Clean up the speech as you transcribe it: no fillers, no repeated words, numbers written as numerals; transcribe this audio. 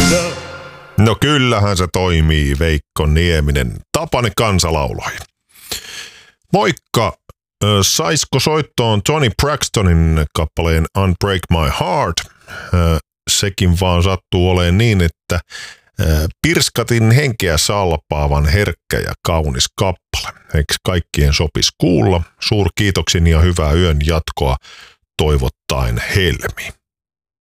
No kyllähän se toimii, Veikko Nieminen. Tapani kansalauluihin. Moikka! Saisiko soittoon Tony Braxtonin kappaleen Unbreak My Heart? Sekin vaan sattuu olemaan niin, että pirskatin henkeä salpaavan herkkä ja kaunis kappale. Eikö kaikkien sopisi kuulla? Suurkiitoksin ja hyvää yön jatkoa toivottaen Helmi.